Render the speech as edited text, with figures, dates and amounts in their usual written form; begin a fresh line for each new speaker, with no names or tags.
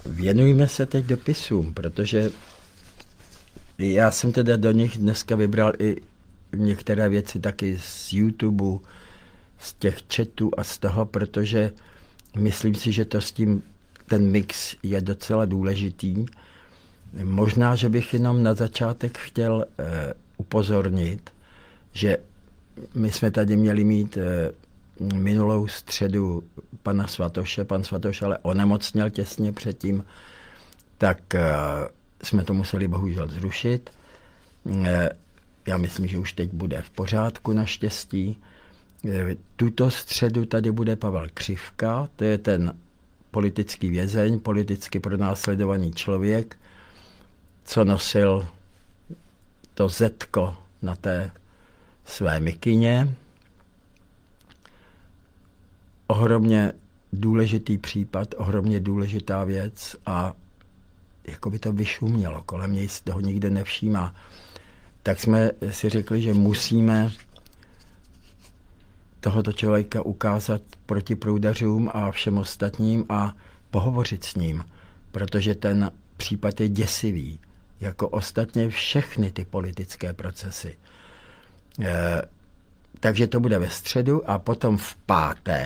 Věnujme se teď dopisům, protože já jsem teda do nich dneska vybral i některé věci taky z YouTube, z těch chatů a z toho, protože myslím si, že to s tím, ten mix je docela důležitý. Možná, že bych jenom na začátek chtěl upozornit, že my jsme tady měli mít minulou středu pana Svatoše. Pan Svatoš ale onemocněl těsně předtím, tak jsme to museli bohužel zrušit. Já myslím, že už teď bude v pořádku naštěstí. Tuto středu tady bude Pavel Křivka, to je ten politický vězeň, politicky pronásledovaný člověk, co nosil to zetko na té své mikině. Ohromně důležitý případ, ohromně důležitá věc a jako by to vyšumělo, kolem něj si toho nikde nevšímá. Tak jsme si řekli, že musíme tohoto člověka ukázat proti proudařům a všem ostatním a pohovořit s ním, protože ten případ je děsivý, jako ostatně všechny ty politické procesy. Takže to bude ve středu a potom v pátek